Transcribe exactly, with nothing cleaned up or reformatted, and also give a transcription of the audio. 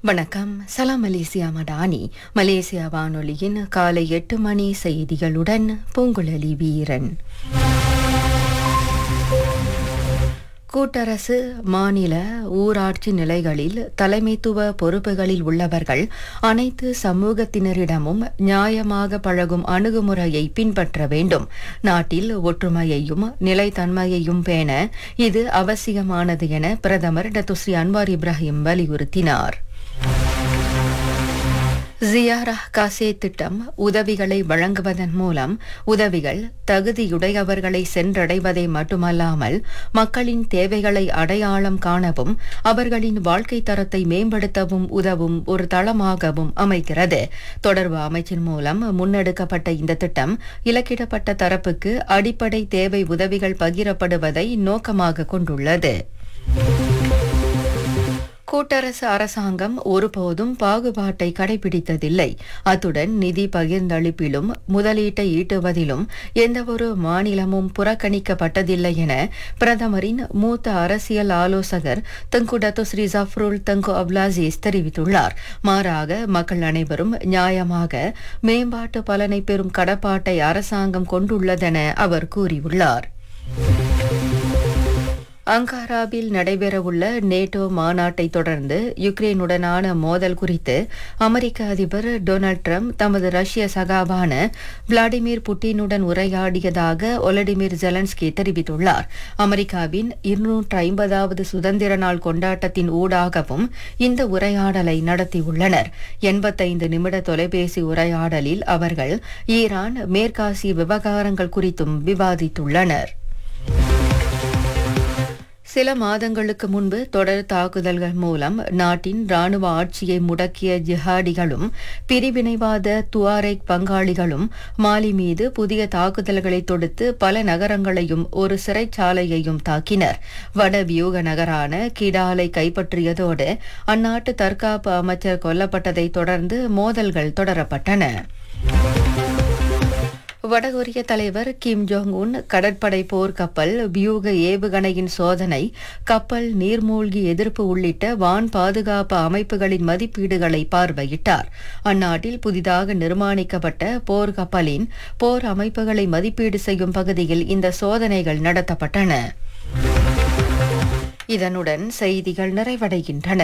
வணக்கம். சலாம் Malaysia Madani. Malaysia வானொலியின் காலை எட்டு மணி செய்திகளுடன் பூங்குழலி வீரன். கூட்டரசு, மாநில, ஊராட்சி நிலைகளில் தலைமைத்துவ பொறுப்புகளில் உள்ளவர்கள் அனைத்து சமூகத்தினரிடமும் நியாயமாக பழகும் அணுகுமுறையை பின்பற்ற வேண்டும். நாட்டில் ஒற்றுமையையும் நிலைத்தன்மையையும் பேண இது அவசியமானது என பிரதமர் டத்துஸ்ரீ அன்வார் இப்ராஹிம் வலியுறுத்தினார். ஜியாரா காசே திட்டம் உதவிகளை வழங்குவதன் மூலம் உதவிகள் தகுதியுடையவர்களை சென்றடைவதை மட்டுமல்லாமல் மக்களின் தேவைகளை அடையாளம் காணவும் அவர்களின் வாழ்க்கை தரத்தை மேம்படுத்தவும் உதவும் ஒரு தளமாகவும் அமைகிறது. தொடர்பு அமைச்சின் மூலம் முன்னெடுக்கப்பட்ட இந்த திட்டம் இலக்கிடப்பட்ட தரப்புக்கு அடிப்படை தேவை உதவிகள் பகிரப்படுவதை நோக்கமாக கொண்டுள்ளது. கூட்டரசு அரசாங்கம் ஒருபோதும் பாகுபாட்டை கடைபிடித்ததில்லை. அத்துடன் நிதி பகிர்ந்தளிப்பிலும் முதலீட்டை ஈட்டுவதிலும் எந்தவொரு மாநிலமும் புறக்கணிக்கப்பட்டதில்லை என பிரதமரின் மூத்த அரசியல் ஆலோசகர் தங்கு டத்துஸ்ரீ ஜஃப்ருல் தங்கு அப்லாசீஸ் தெரிவித்துள்ளார். மாறாக மக்கள் அனைவரும் நியாயமாக மேம்பாட்டு பலனை பெறும் கடப்பாட்டை அரசாங்கம் கொண்டுள்ளதென அவர் கூறியுள்ளார். அங்காராவில் நடைபெறவுள்ள நேட்டோ மாநாட்டை தொடர்ந்து யுக்ரைனுடனான மோதல் குறித்து அமெரிக்க அதிபர் டொனால்ட் ட்ரம்ப் தமது ரஷ்ய சகாவான விளாடிமிர் புட்டினுடன் உரையாடியதாக ஒலடிமிர் ஜெலன்ஸ்கி தெரிவித்துள்ளார். அமெரிக்காவின் இருநூற்று ஐம்பதாவது சுதந்திர நாள் கொண்டாட்டத்தின் ஊடாகவும் இந்த உரையாடலை நடத்தியுள்ளனர். எண்பத்தைந்து நிமிட தொலைபேசி உரையாடலில் அவர்கள் ஈரான், மேற்காசிய விவகாரங்கள் குறித்தும் விவாதித்துள்ளனர். சில மாதங்களுக்கு முன்பு தொடர் தாக்குதல்கள் மூலம் நாட்டின் ராணுவ ஆட்சியை முடக்கிய ஜிஹாடிகளும் பிரிவினைவாத துவாரெக் பங்காளிகளும் மாலி மீது புதிய தாக்குதல்களை தொடுத்து பல நகரங்களையும் ஒரு சிறைச்சாலையையும் தாக்கினர். வட வியூக நகரான கிடாலை கைப்பற்றியதோடு அந்நாட்டு தற்காப்பு அமைச்சர் கொல்லப்பட்டதை தொடர்ந்து மோதல்கள் தொடரப்பட்டன. வடகொரிய தலைவர் கிம் ஜோங் உன் கடற்படை போர்க்கப்பல், வியூக ஏவுகணையின் சோதனை, கப்பல் நீர்மூழ்கி எதிர்ப்பு உள்ளிட்ட வான் பாதுகாப்பு அமைப்புகளின் மதிப்பீடுகளை பார்வையிட்டார். அந்நாட்டில் புதிதாக நிர்மாணிக்கப்பட்ட போர்க்கப்பலின் போர் அமைப்புகளை மதிப்பீடு செய்யும் பகுதியில் இந்த சோதனைகள் நடத்தப்பட்டன. இதனுடன் செய்திகள் நிறைவடைகின்றன.